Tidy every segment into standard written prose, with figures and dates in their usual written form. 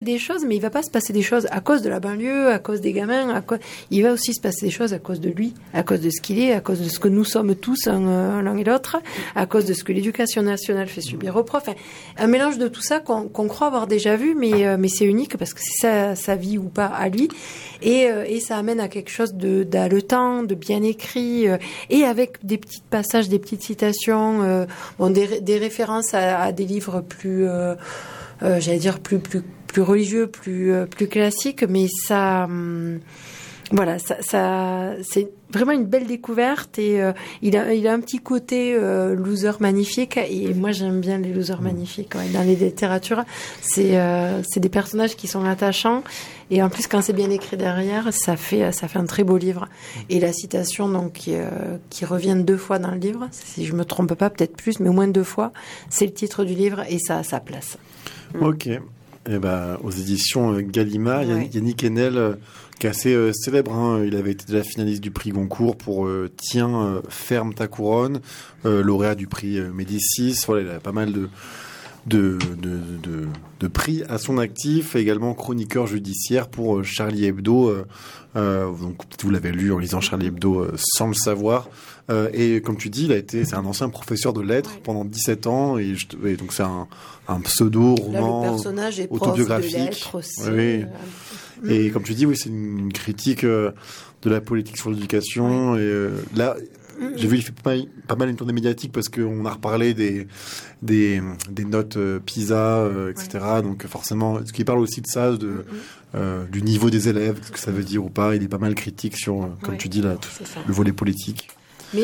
des choses, mais il va pas se passer des choses à cause de la banlieue, à cause des gamins. Il va aussi se passer des choses à cause de lui, à cause de ce qu'il est, à cause de ce que nous sommes tous l'un et l'autre, à cause de ce que l'éducation nationale fait subir aux profs. Enfin, un mélange de tout ça qu'on croit avoir déjà vu, mais c'est unique parce que c'est sa vie ou pas à lui, et ça amène à quelque chose d'haletant, de bien écrit, et avec des petits passages, des petites citations, des références à des livres plus, j'allais dire plus religieux, plus classiques, mais ça, voilà, ça, c'est vraiment une belle découverte, et il a un petit côté loser magnifique, et moi j'aime bien les losers magnifiques. Ouais. Dans les littératures, c'est des personnages qui sont attachants, et en plus quand c'est bien écrit derrière, ça fait un très beau livre. Et la citation donc qui revient 2 fois dans le livre, si je me trompe pas, peut-être plus, mais au moins 2 fois, c'est le titre du livre, et ça a sa place. Ok. Et aux éditions Gallimard, Yannick Enel, qui est assez célèbre, hein. Il avait été déjà finaliste du prix Goncourt pour Tiens, ferme ta couronne, lauréat du prix Médicis. Voilà, il a pas mal de prix à son actif, également chroniqueur judiciaire pour Charlie Hebdo. Donc vous l'avez lu en lisant Charlie Hebdo sans le savoir. Et comme tu dis, c'est un ancien professeur de lettres pendant 17 ans, et donc c'est un pseudo roman. Là, le personnage est autobiographique. Prof de lettres aussi. Oui. Et comme tu dis, oui, c'est une critique de la politique sur l'éducation. Et là, j'ai vu, il fait pas mal une tournée médiatique parce qu'on a reparlé des notes PISA, etc. Donc forcément, ce qui parle aussi de ça, du niveau des élèves, ce que ça veut dire ou pas. Il est pas mal critique sur, comme tu dis là, le volet politique. Mais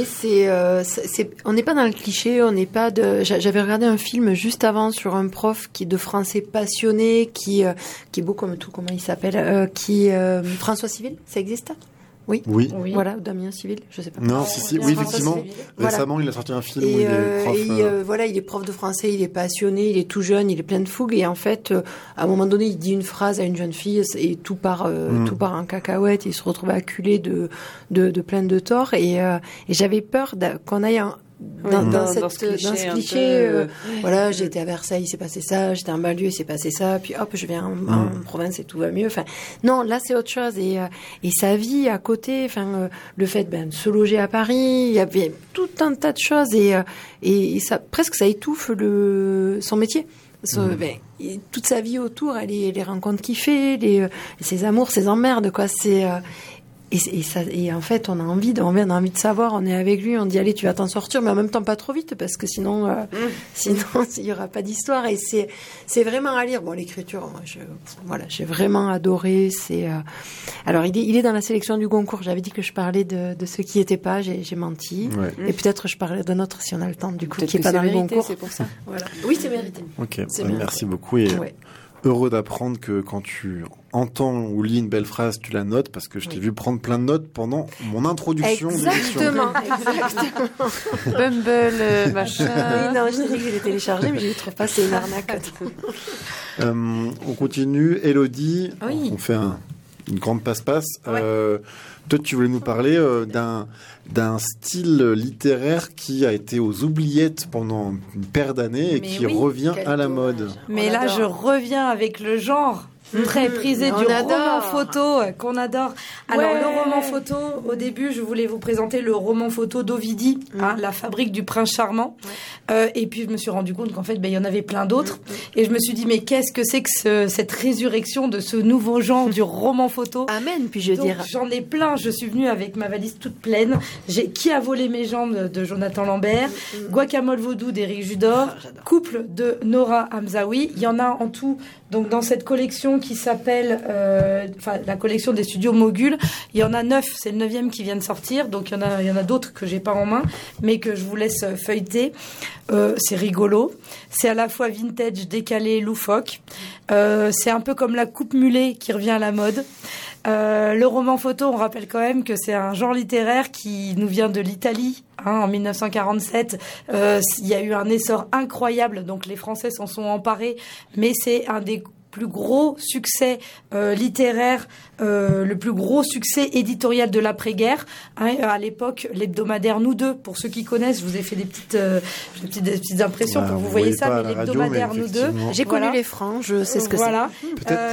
on n'est pas dans le cliché, on n'est pas j'avais regardé un film juste avant sur un prof de français passionné, qui est beau comme tout, comment il s'appelle, François Civil, ça existe? Oui. Voilà, Damien Civil, je sais pas. Non, oui, effectivement. Récemment, il a sorti un film où il est prof. Voilà, il est prof de français, il est passionné, il est tout jeune, il est plein de fougue, et en fait, à un moment donné, il dit une phrase à une jeune fille, et tout part en cacahuète, et il se retrouve acculé de plein de torts, et j'avais peur qu'on aille dans ce cliché, voilà, j'ai été à Versailles, il s'est passé ça, j'étais en banlieue, il s'est passé ça, puis hop, je viens en province et tout va mieux. Enfin, non, là c'est autre chose, et sa vie à côté, enfin, le fait de se loger à Paris, il y avait tout un tas de choses, et ça presque ça étouffe son métier. Toute sa vie autour, les rencontres qu'il fait, ses amours, ses emmerdes, quoi. C'est et en fait, on a envie de savoir. On est avec lui, on dit allez, tu vas t'en sortir, mais en même temps pas trop vite, parce que sinon il y aura pas d'histoire. Et c'est vraiment à lire. Bon, l'écriture, moi, j'ai vraiment adoré. Alors il est dans la sélection du Goncourt. J'avais dit que je parlais de ceux qui étaient pas. J'ai menti. Ouais. Et peut-être je parlais d'un autre si on a le temps. Du coup, qui est pas dans le Goncourt. C'est pour ça. Voilà. Oui, c'est mérité. Ok. Merci beaucoup. Et heureux d'apprendre que quand tu entends ou lis une belle phrase, tu la notes, parce que je t'ai vu prendre plein de notes pendant mon introduction. Exactement. Bumble, machin. Oui, non, je t'ai dit que je l'ai téléchargé, mais je ne trouve pas, c'est une arnaque. On continue. Élodie, on fait une grande passe-passe. Toi, tu voulais nous parler d'un style littéraire qui a été aux oubliettes pendant une paire d'années et qui revient à la mode. Mais là, je reviens avec le genre très prisé du roman photo qu'on adore. Alors le roman photo, au début, je voulais vous présenter le roman photo d'Ovidie, La fabrique du prince charmant. Et puis je me suis rendu compte qu'en fait, il y en avait plein d'autres. Et je me suis dit, mais qu'est-ce que c'est que cette résurrection de ce nouveau genre du roman photo? Amen, puis Donc, j'en ai plein. Je suis venue avec ma valise toute pleine. J'ai Qui a volé mes jambes de Jonathan Lambert, Guacamole vaudou d'Éric Judor, Couple de Nora Hamzaoui. Il y en a en tout. Donc dans cette collection qui s'appelle la collection des studios Mogul, il y en a 9, c'est le 9e qui vient de sortir, donc il y en a d'autres que j'ai pas en main, mais que je vous laisse feuilleter. C'est rigolo, c'est à la fois vintage, décalé, loufoque. C'est un peu comme la coupe mulet qui revient à la mode. Le roman photo, on rappelle quand même que c'est un genre littéraire qui nous vient de l'Italie. En 1947, il y a eu un essor incroyable, donc les Français s'en sont emparés, mais c'est un des plus gros succès littéraires, le plus gros succès éditorial de l'après-guerre. À l'époque, l'hebdomadaire Nous Deux, pour ceux qui connaissent, je vous ai fait des petites impressions pour que vous voyez ça, mais l'hebdomadaire Nous Deux. J'ai connu les Francs, je sais ce que c'est. Peut-être